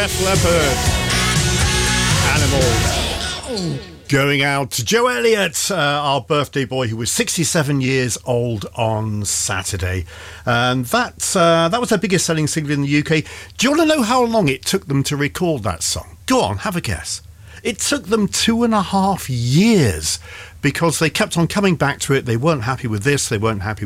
Def Leppard. Animals. Going out to Joe Elliott, our birthday boy, who was 67 years old on Saturday. And that was their biggest selling single in the UK. Do you want to know how long it took them to record that song? Go on, have a guess. It took them 2.5 years because they kept on coming back to it. They weren't happy with this, they weren't happy